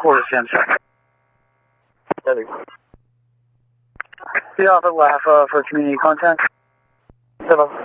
quarter Sam. The offer laugh for community contact. 7.